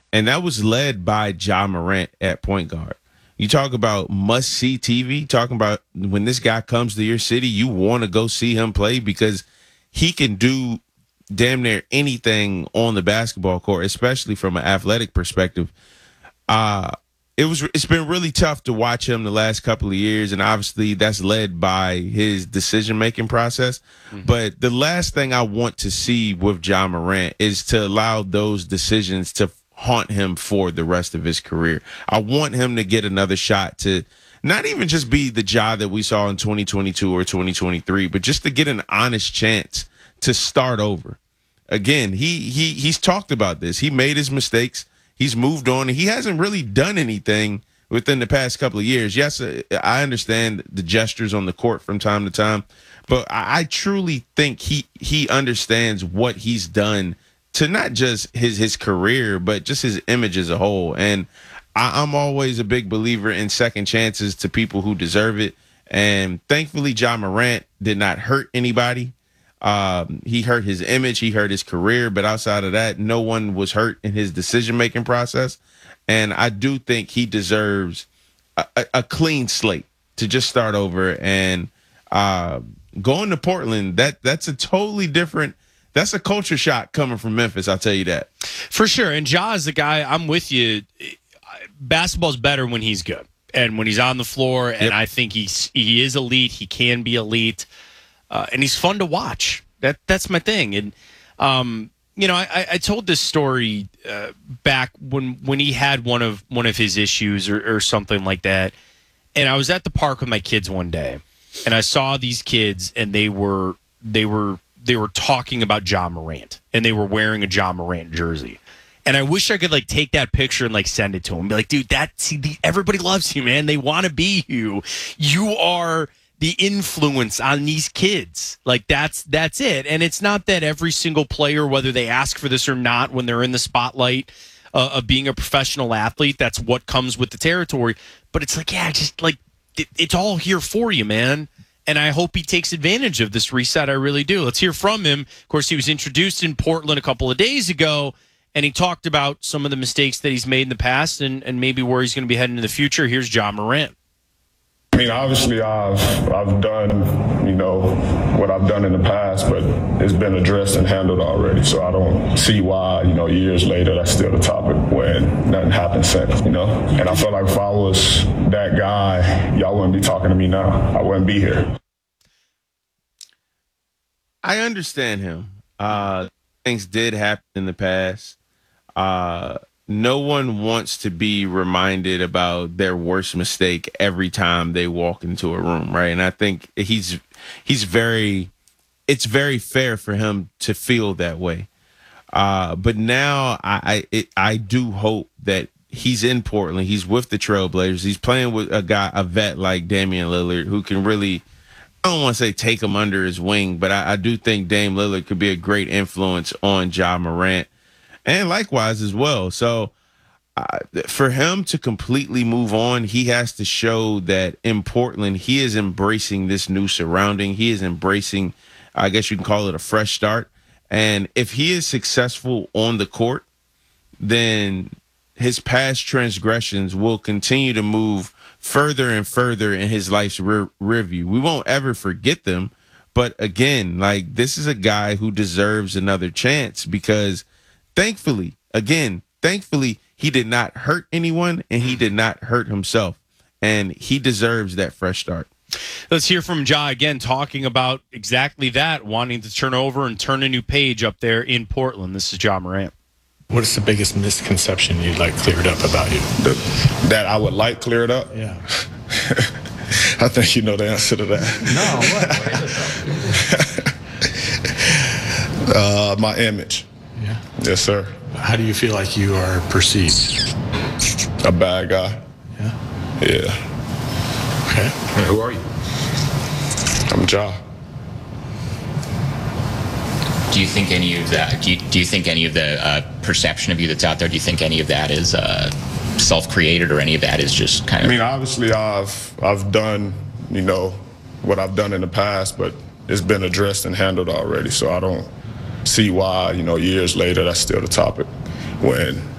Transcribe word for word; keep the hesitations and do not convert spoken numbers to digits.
and that was led by Ja Morant at point guard. You talk about must-see T V, talking about when this guy comes to your city, you want to go see him play because he can do damn near anything on the basketball court, especially from an athletic perspective. Uh, it was, it's been really tough to watch him the last couple of years, and obviously that's led by his decision-making process. Mm-hmm. But the last thing I want to see with Ja Morant is to allow those decisions to haunt him for the rest of his career. I want him to get another shot to not even just be the Ja that we saw in twenty twenty-two or twenty twenty-three, but just to get an honest chance to start over. Again, he he he's talked about this. He made his mistakes. He's moved on. He hasn't really done anything within the past couple of years. Yes, I understand the gestures on the court from time to time, but I truly think he he understands what he's done to not just his his career, but just his image as a whole. And I, I'm always a big believer in second chances to people who deserve it. And thankfully, Ja Morant did not hurt anybody. Um, he hurt his image, he hurt his career, but outside of that, no one was hurt in his decision-making process. And I do think he deserves a, a, a clean slate to just start over. And uh, going to Portland, that that's a totally different, that's a culture shock coming from Memphis, I'll tell you that. For sure. And Ja is the guy, I'm with you. Basketball's better when he's good and when he's on the floor. And yep. I think he's he is elite. He can be elite. Uh, and he's fun to watch. That that's my thing. And um, you know, I, I told this story uh, back when when he had one of one of his issues or, or something like that. And I was at the park with my kids one day, and I saw these kids, and they were they were they were talking about Ja Morant, and they were wearing a Ja Morant jersey. And I wish I could like take that picture and like send it to him. Be like, dude, that see, the, everybody loves you, man. They want to be you. You are the influence on these kids. Like that's that's it. And it's not that every single player, whether they ask for this or not, when they're in the spotlight uh, of being a professional athlete, that's what comes with the territory. But it's like, yeah, just like it, it's all here for you, man. And I hope he takes advantage of this reset. I really do. Let's hear from him. Of course, he was introduced in Portland a couple of days ago, and he talked about some of the mistakes that he's made in the past and, and maybe where he's going to be heading in the future. Here's Ja Morant. I mean, obviously, I've I've done, you know, what I've done in the past, but it's been addressed and handled already. So I don't see why, you know, years later, that's still the topic when nothing happened since, you know. And I feel like if I was that guy, y'all wouldn't be talking to me now. I wouldn't be here. I understand him. Uh, things did happen in the past. Uh, No one wants to be reminded about their worst mistake every time they walk into a room, right? And I think he's he's very, it's very fair for him to feel that way. Uh, but now I I, it, I do hope that he's in Portland. He's with the Trailblazers. He's playing with a guy, a vet like Damian Lillard, who can really, I don't want to say take him under his wing, but I, I do think Dame Lillard could be a great influence on Ja Morant. And likewise as well. So uh, for him to completely move on, he has to show that in Portland, he is embracing this new surrounding. He is embracing, I guess you can call it a fresh start. And if he is successful on the court, then his past transgressions will continue to move further and further in his life's re- review. We won't ever forget them. But again, like, this is a guy who deserves another chance because thankfully, again, thankfully, he did not hurt anyone and he did not hurt himself. And he deserves that fresh start. Let's hear from Ja again, talking about exactly that, wanting to turn over and turn a new page up there in Portland. This is Ja Morant. What is the biggest misconception you'd like cleared up about you? The, that I would like cleared up? Yeah. I think you know the answer to that. No, what? uh, my image. Yeah. Yes, sir. How do you feel like you are perceived? A bad guy. Yeah. Yeah. Okay. Hey, who are you? I'm Ja. Do you think any of that? Do you, do you think any of the uh, perception of you that's out there? Do you think any of that is uh, self-created, or any of that is just kind of? I mean, obviously, I've I've done, you know, what I've done in the past, but it's been addressed and handled already. So I don't see why, you know, years later, that's still the topic when